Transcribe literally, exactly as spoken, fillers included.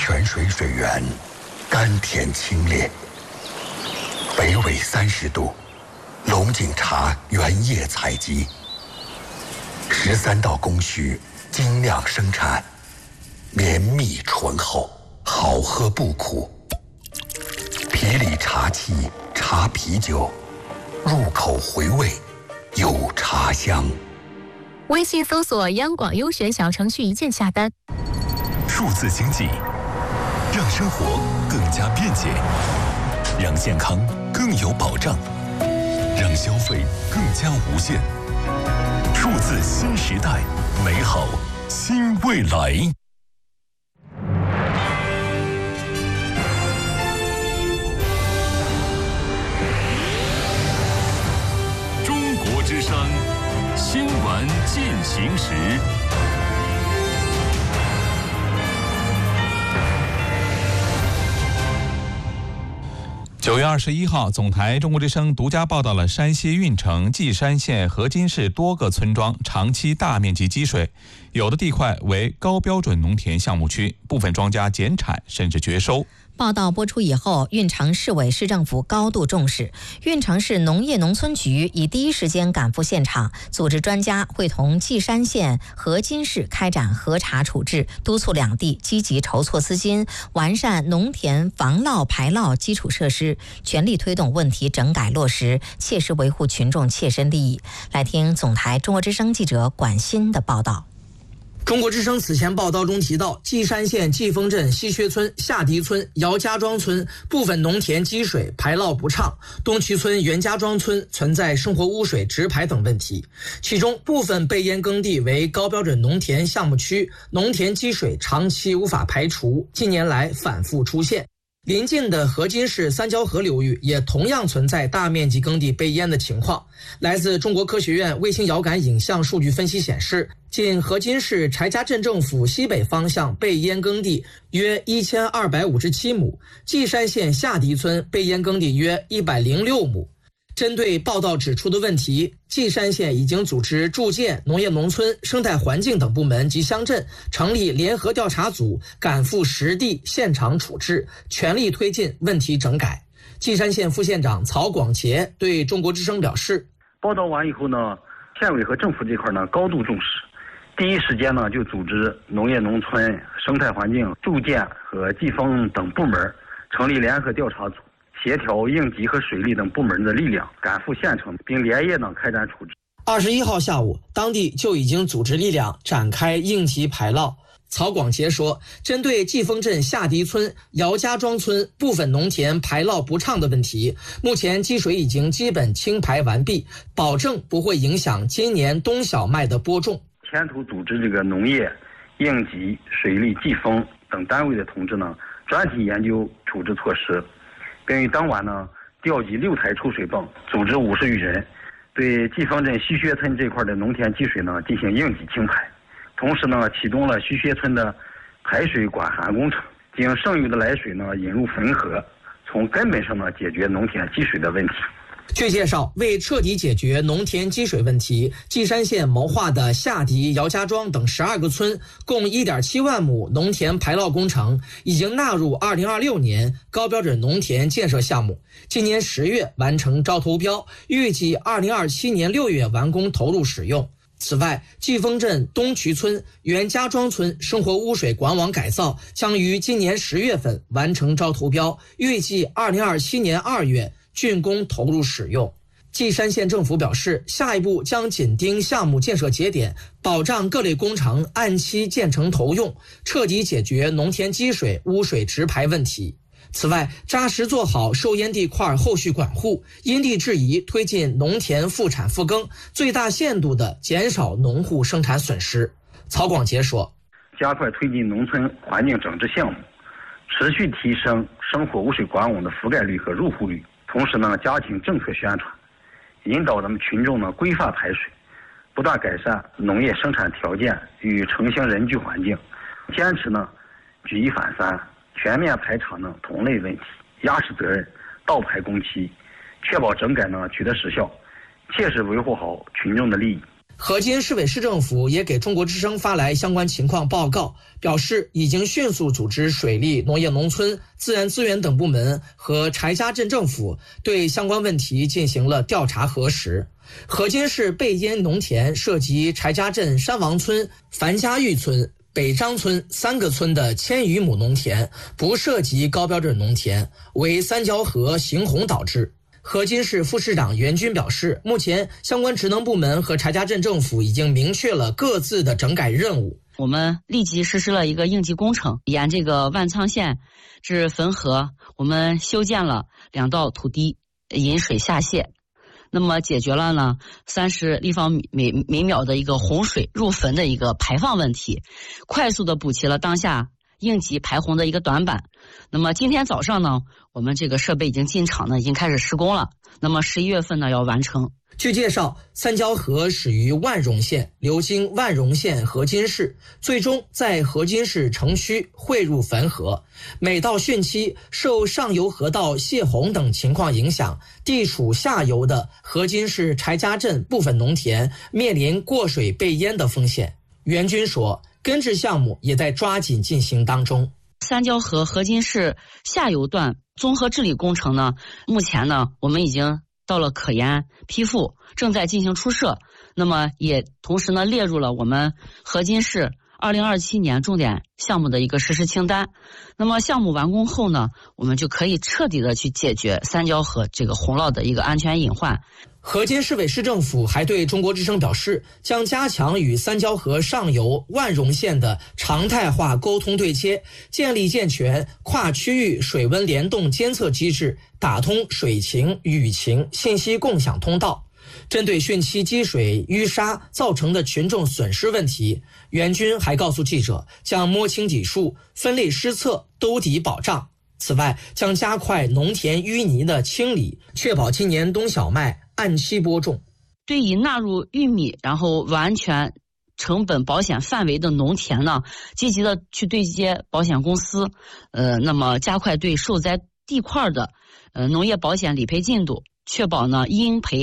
泉水水源甘甜清冽，北纬三十度，龙井茶原叶采集，十三道工序精酿生产，绵密醇厚，好喝不苦。皮里茶气茶啤酒，入口回味有茶香。 微信搜索央广优选小程序，一键下单。 数字经济让生活更加便捷，让健康更有保障，让消费更加无限。数字新时代，美好新未来。 中国之声新闻进行时。 九月二十一号，总台中国之声独家报道了山西运城稷山县河津市多个村庄长期大面积积水，有的地块为高标准农田项目区，部分庄稼减产甚至绝收。 报道播出以后，运城市委市政府高度重视，运城市农业农村局已第一时间赶赴现场，组织专家会同稷山县河津市开展核查处置，督促两地积极筹措资金，完善农田防涝排涝基础设施，全力推动问题整改落实，切实维护群众切身利益。来听总台中国之声记者管欣的报道。 中国之声此前报道中提到，稷山县季风镇西薛村、下迪村、姚家庄村部分农田积水排涝不畅，东渠村、袁家庄村存在生活污水直排等问题。其中部分被淹耕地为高标准农田项目区，农田积水长期无法排除，近年来反复出现。邻近的河津市三交河流域也同样存在大面积耕地被淹的情况。来自中国科学院卫星遥感影像数据分析显示，仅河津市柴家镇政府西北方向被淹耕地约一千二百五十七亩，稷山县下迪村被淹耕地约一百零六亩。针对报道指出的问题，稷山县已经组织住建、农业农村、生态环境等部门及乡镇成立联合调查组，赶赴实地现场处置，全力推进问题整改。稷山县副县长曹广杰对中国之声表示， 报道完以后呢，县委和政府这块呢高度重视，第一时间呢就组织农业农村、生态环境、住建和季风等部门成立联合调查组，协调应急和水利等部门的力量，赶赴县城，并连夜呢开展处置。 二十一号下午，当地就已经组织力量展开应急排涝。曹广杰说，针对季风镇下迪村、姚家庄村部分农田排涝不畅的问题，目前积水已经基本清排完毕，保证不会影响今年冬小麦的播种。 牵头组织这个农业、应急、水利、季风等单位的同志呢，专题研究处置措施，并于当晚呢调集六台抽水泵，组织五十余人，对季风镇西薛村这块的农田积水呢进行应急清排。同时呢，启动了西薛村的排水管涵工程，将剩余的来水呢引入汾河，从根本上呢解决农田积水的问题。 据介绍，为彻底解决农田积水问题，稷山县谋划的下迪、姚家庄等十二个村共 一点七万亩农田排涝工程已经纳入二零二六年高标准农田建设项目，今年十月完成招投标，预计二零二七年六月完工投入使用。此外，季风镇东渠村、袁家庄村生活污水管网改造将于今年十月份完成招投标，预计二零二七年二月竣工投入使用。稷山县政府表示，下一步将紧盯项目建设节点，保障各类工程按期建成投用，彻底解决农田积水、污水直排问题。此外，扎实做好受淹地块后续管护，因地制宜推进农田复产复耕，最大限度地减少农户生产损失。曹广杰说， 加快推进农村环境整治项目，持续提升生活污水管网的覆盖率和入户率，同时呢加强政策宣传，引导咱们群众呢规范排水，不断改善农业生产条件与城乡人居环境，坚持呢举一反三，全面排查呢同类问题，压实责任，倒排工期，确保整改呢取得实效，切实维护好群众的利益。 河津市委市政府也给中国之声发来相关情况报告，表示已经迅速组织水利、农业农村、自然资源等部门和柴家镇政府对相关问题进行了调查核实。河津市背烟农田涉及柴家镇山王村、樊家峪村、北张村三个村的千余亩农田，不涉及高标准农田，为三交河行洪导致。河津市副市长袁军表示，目前相关职能部门和柴家镇政府已经明确了各自的整改任务。 我们立即实施了一个应急工程，沿这个万仓县至汾河，我们修建了两道土堤，引水下泄。那么解决了呢三十立方米每每秒的一个洪水入汾的一个排放问题，快速的补齐了当下应急排洪的一个短板。那么今天早上呢，我们这个设备已经进场呢，已经开始施工了。那么十一月份呢要完成。 据介绍，三交河始于万荣县，流经万荣县河津市，最终在河津市城区汇入汾河。每到汛期，受上游河道泄洪等情况影响，地处下游的河津市柴家镇部分农田面临过水被淹的风险。袁军说，根治项目也在抓紧进行当中。 三交河河津市下游段综合治理工程呢，目前呢我们已经到了可研批复，正在进行出设。那么也同时呢列入了我们河津市二零二七年重点项目的一个实施清单。那么项目完工后呢，我们就可以彻底的去解决三交河这个洪涝的一个安全隐患。 河津市委市政府还对中国之声表示，将加强与三交河上游万荣县的常态化沟通对接，建立健全跨区域水温联动监测机制，打通水情、雨情信息共享通道。针对汛期积水淤沙造成的群众损失问题，袁军还告诉记者，将摸清底数，分类施策，兜底保障。此外，将加快农田淤泥的清理，确保今年冬小麦按期播种。 对已纳入玉米然后完全成本保险范围的农田呢，积极的去对接保险公司，呃，那么加快对受灾地块的呃农业保险理赔进度，确保呢应赔